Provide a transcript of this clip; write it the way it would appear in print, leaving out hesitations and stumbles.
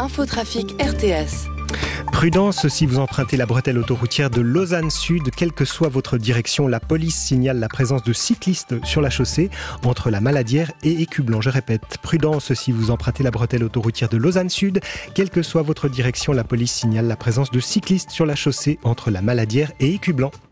Infotrafic RTS. Prudence si vous empruntez la bretelle autoroutière de Lausanne Sud, quelle que soit votre direction, la police signale la présence de cyclistes sur la chaussée entre la Maladière et Écublanc. Je répète, prudence si vous empruntez la bretelle autoroutière de Lausanne Sud, quelle que soit votre direction, la police signale la présence de cyclistes sur la chaussée entre la Maladière et Écublanc.